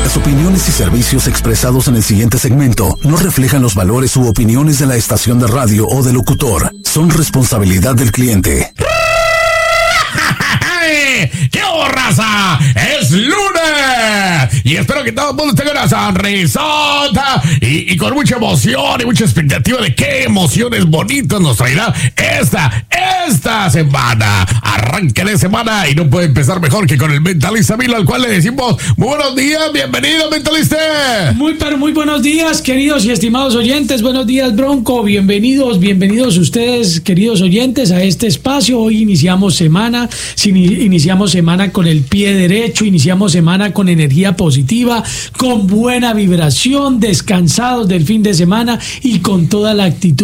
Las opiniones y servicios expresados en el siguiente segmento no reflejan los valores u opiniones de la estación de radio o del locutor. Son responsabilidad del cliente. ¡Qué raza! ¡Es lunes! Y espero que todo el mundo tenga una sonrisota y con mucha emoción y mucha expectativa de qué emociones bonitas nos traerá esta semana. Arranque de semana y no puede empezar mejor que con el Mentalista Milo, al cual le decimos muy buenos días, bienvenido, Mentalista. Muy buenos días, queridos y estimados oyentes. Buenos días, Bronco. Bienvenidos ustedes, queridos oyentes, a este espacio. Hoy iniciamos semana con el pie derecho, iniciamos semana con energía positiva, con buena vibración, descansados del fin de semana y con toda la actitud